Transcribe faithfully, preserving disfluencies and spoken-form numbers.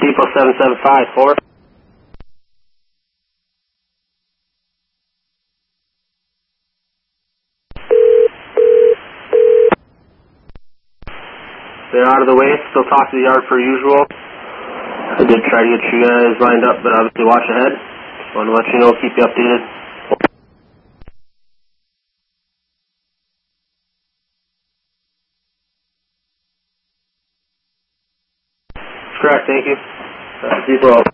Depot seven seven five four. They're out of the way, still talk to the yard per usual. I did try to get you guys lined up, but obviously watch ahead. Just wanted to let you know, keep you updated. Correct, thank you. Uh, Depot.